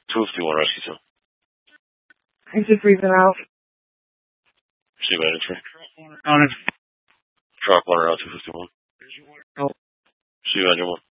251 rescue 2. He's just breathing out. See you later, Trey. On it. Truck 1 out 251. Oh. See you, Engine 1.